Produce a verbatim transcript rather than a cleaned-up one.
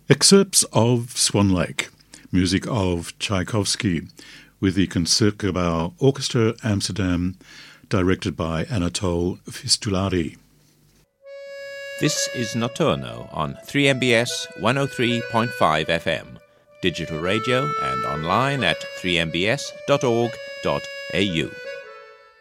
Excerpts of Swan Lake, music of Tchaikovsky, with the Concertgebouw Orchestra Amsterdam, directed by Anatole Fistulari. This is Notturno on three M B S one oh three point five F M, digital radio and online at three m b s dot org dot a u.